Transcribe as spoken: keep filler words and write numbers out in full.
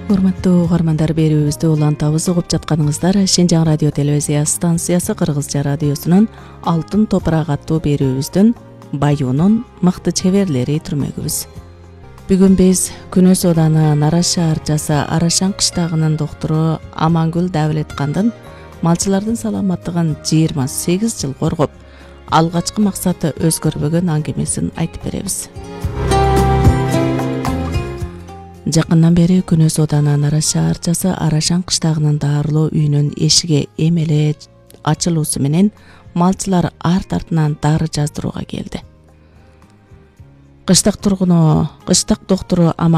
Урматтуу угармандар, берүүбүздү улантабыз, угуп жатканыңыздар Шинжаң радио телевизия станциясы Кыргызча радиосунун Алтын топурак аттуу берүүбүздүн Баюунун мыкты чеберлери түрмөгүбүз. Бүгүн биз Күнөс Ооданы Нараша арчасы Арашан кыштагынын доктуру Амангүл Давлеткандын малчылардын саламаттыгын жыйырма сегиз жыл коргоп, алгачкы максаты өзгөрбөгөн аңгемесин айтып беребиз. Жакындан бери Күнөс Ооданы Нараша арчасы Арашан кыштагынын даарылоо үйүнүн эшиги эмеле ачылуусу менен малчылар арт артынан дары жаздырууга келди. Кыштак тургуну, кыштак доктуру